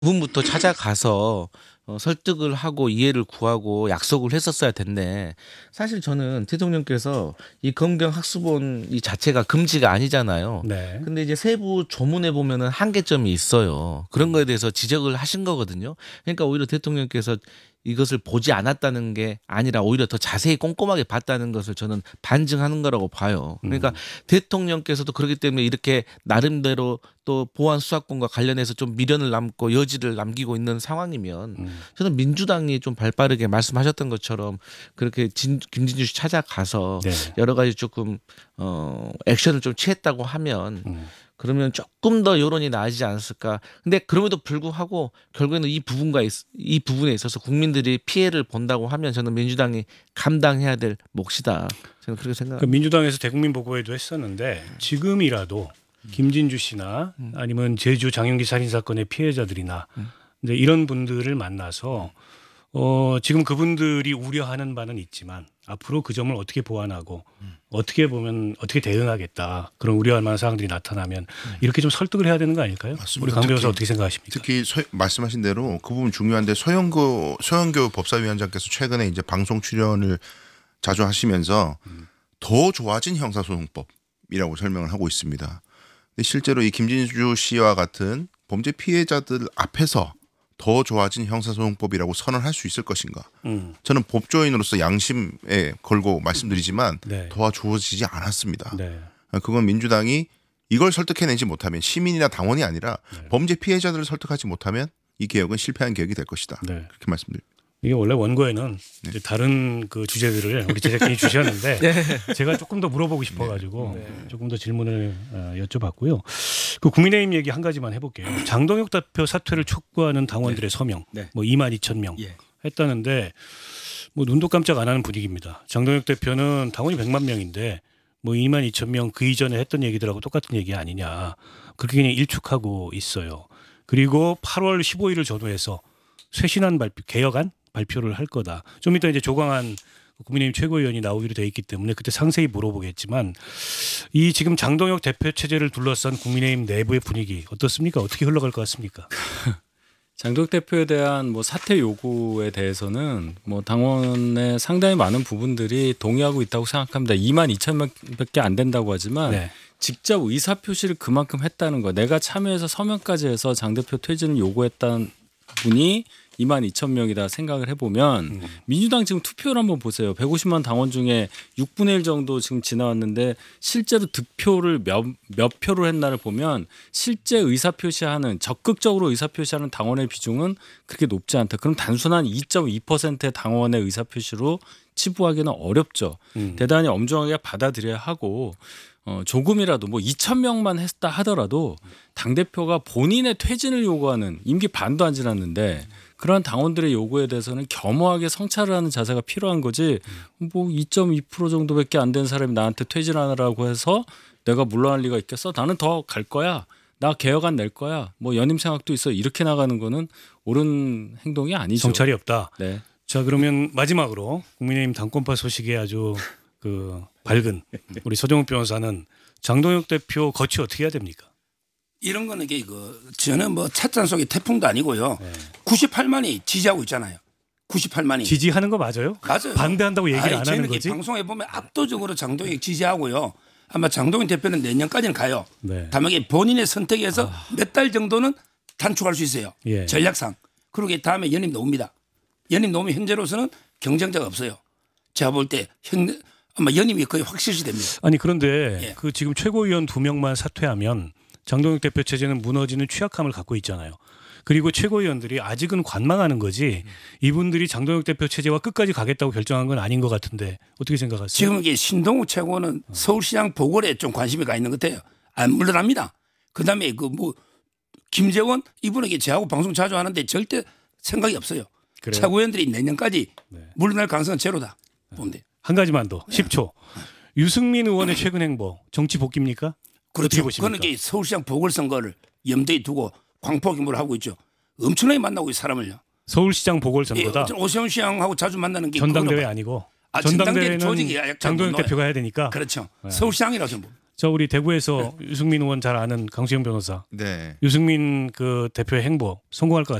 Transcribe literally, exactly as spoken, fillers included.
부분부터 찾아가서 어 설득을 하고 이해를 구하고 약속을 했었어야 텐데 사실 저는 대통령께서 이 검경 학습원 이 자체가 금지가 아니잖아요. 네. 근데 이제 세부 조문에 보면은 한계점이 있어요. 그런 거에 대해서 지적을 하신 거거든요. 그러니까 오히려 대통령께서 이것을 보지 않았다는 게 아니라 오히려 더 자세히 꼼꼼하게 봤다는 것을 저는 반증하는 거라고 봐요. 그러니까 음. 대통령께서도 그렇기 때문에 이렇게 나름대로 또 보안 수사권과 관련해서 좀 미련을 남고 여지를 남기고 있는 상황이면 음. 저는 민주당이 좀 발빠르게 말씀하셨던 것처럼 그렇게 진, 김진주 씨 찾아가서 네. 여러 가지 조금 어 액션을 좀 취했다고 하면 음. 그러면 조금 더 여론이 나아지지 않았을까. 근데 그럼에도 불구하고 결국에는 이 부분과 있, 이 부분에 있어서 국민들이 피해를 본다고 하면 저는 민주당이 감당해야 될 몫이다. 저는 그렇게 그 생각합니다. 민주당에서 대국민 보고회도 했었는데 지금이라도 김진주 씨나 아니면 제주 장영기 살인 사건의 피해자들이나 이제 이런 분들을 만나서 어 지금 그분들이 우려하는 바는 있지만 앞으로 그 점을 어떻게 보완하고 어떻게 보면 어떻게 대응하겠다 그런 우려할 만한 사항들이 나타나면 이렇게 좀 설득을 해야 되는 거 아닐까요? 맞습니다. 우리 강 변호사 특히- 어떻게 생각하십니까? 특히 서, 말씀하신 대로 그 부분 중요한데 서영교 서영교 법사위원장께서 최근에 이제 방송 출연을 자주 하시면서 더 좋아진 형사소송법이라고 설명을 하고 있습니다. 근데 실제로 이 김진주 씨와 같은 범죄 피해자들 앞에서 더 좋아진 형사소송법이라고 선언할 수 있을 것인가? 음. 저는 법조인으로서 양심에 걸고 말씀드리지만 네. 도와주어지지 않았습니다. 네. 그건 민주당이 이걸 설득해내지 못하면 시민이나 당원이 아니라 네. 범죄 피해자들을 설득하지 못하면 이 개혁은 실패한 개혁이 될 것이다. 네. 그렇게 말씀드립니다. 이게 원래 원고에는 이제 다른 그 주제들을 우리 제작진이 주셨는데 제가 조금 더 물어보고 싶어가지고 조금 더 질문을 어, 여쭤봤고요. 그 국민의힘 얘기 한 가지만 해볼게요. 장동혁 대표 사퇴를 촉구하는 당원들의 서명, 네. 뭐 이만 이천 명 예. 했다는데 뭐 눈도 깜짝 안 하는 분위기입니다. 장동혁 대표는 당원이 백만 명인데 뭐 이만 이천 명 그 이전에 했던 얘기들하고 똑같은 얘기 아니냐 그렇게 그냥 일축하고 있어요. 그리고 팔월 십오일을 전후해서 쇄신안 발표, 개혁안 발표를 할 거다. 좀 이따 이제 조광한 국민의힘 최고위원이 나오기로 돼 있기 때문에 그때 상세히 물어보겠지만 이 지금 장동혁 대표 체제를 둘러싼 국민의힘 내부의 분위기 어떻습니까? 어떻게 흘러갈 것 같습니까? 장동혁 대표에 대한 뭐 사퇴 요구에 대해서는 뭐 당원의 상당히 많은 부분들이 동의하고 있다고 생각합니다. 이만 이천 명밖에 안 된다고 하지만 네. 직접 의사 표시를 그만큼 했다는 거. 내가 참여해서 서명까지 해서 장 대표 퇴진을 요구했다는 분이 이만 이천 명이다 생각을 해보면 음. 민주당 지금 투표를 한번 보세요. 백오십만 당원 중에 육분의 일 정도 지금 지나왔는데 실제로 득표를 몇, 몇 표를 했나를 보면 실제 의사표시하는 적극적으로 의사표시하는 당원의 비중은 그렇게 높지 않다. 그럼 단순한 이 점 이 퍼센트의 당원의 의사표시로 치부하기는 어렵죠. 음. 대단히 엄중하게 받아들여야 하고 어, 조금이라도 뭐 이천 명만 했다 하더라도 당대표가 본인의 퇴진을 요구하는 임기 반도 안 지났는데 그러한 당원들의 요구에 대해서는 겸허하게 성찰을 하는 자세가 필요한 거지 뭐 이 점 이 퍼센트 정도밖에 안 된 사람이 나한테 퇴진하라고 해서 내가 물러날 리가 있겠어? 나는 더 갈 거야. 나 개혁안 낼 거야. 뭐 연임 생각도 있어. 이렇게 나가는 거는 옳은 행동이 아니죠. 성찰이 없다. 네. 자 그러면 마지막으로 국민의힘 당권파 소식에 아주 그 밝은 우리 서정욱 변호사는 장동혁 대표 거취 어떻게 해야 됩니까? 이런 거는 이게 그 저는 뭐 찻잔 속의 태풍도 아니고요. 네. 구십팔만이 지지하고 있잖아요. 구십팔만이 지지하는 거 맞아요? 맞아요. 반대한다고 얘기를 아니, 안 저는 하는 이 거지? 방송에 보면 압도적으로 장동혁 지지하고요. 아마 장동혁 대표는 내년까지는 가요. 네. 다만 이게 본인의 선택에서 몇 달 정도는 단축할 수 있어요. 예. 전략상. 그리고 다음에 연임 나옵니다. 연임 나오면 현재로서는 경쟁자가 없어요. 제가 볼 때 현 아마 연임이 거의 확실시 됩니다. 아니 그런데 예. 그 지금 최고위원 두 명만 사퇴하면 장동혁 대표 체제는 무너지는 취약함을 갖고 있잖아요. 그리고 최고위원들이 아직은 관망하는 거지 이분들이 장동혁 대표 체제와 끝까지 가겠다고 결정한 건 아닌 것 같은데 어떻게 생각하세요? 지금 이게 신동우 최고는 서울시장 보궐에 좀 관심이 가 있는 것 같아요. 안 물러납니다. 그다음에 그 뭐 김재원 이분에게 저하고 방송 자주 하는데 절대 생각이 없어요. 그래요? 최고위원들이 내년까지 네. 물러날 가능성은 제로다. 본데. 한 가지만 더 십 초. 유승민 의원의 최근 행보 정치 복귀입니까? 어떻게 그렇죠. 보십니까? 그는 이게 서울시장 보궐선거를 염두에 두고 광폭임무를 하고 있죠. 엄청나게 만나고 이 사람을요. 서울시장 예, 보궐선거다. 저는 오세훈 시장하고 자주 만나는 게 전당대회 그거로 아니고 아, 전당대회 전당대회는 조직이 약간 장동혁 뭐 대표가 해야 되니까. 그렇죠. 서울시장이라고 저는 봅니다. 저 우리 대구에서 유승민 의원 잘 아는 강수영 변호사. 네. 유승민 그 대표의 행보 성공할 것